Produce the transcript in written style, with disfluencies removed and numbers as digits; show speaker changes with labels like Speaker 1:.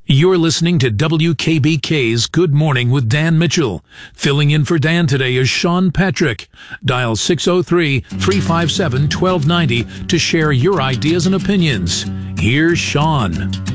Speaker 1: You're listening to WKBK's Good Morning with Dan Mitchell. Filling in for Dan today is Sean Patrick. Dial 603-357-1290 to share your ideas and opinions. Here's Sean.